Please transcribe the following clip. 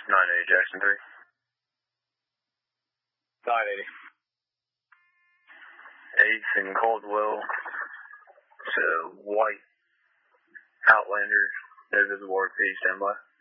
980 Jackson 3. 980. 8th and Caldwell. It's a white Outlander, no visible RP, standby.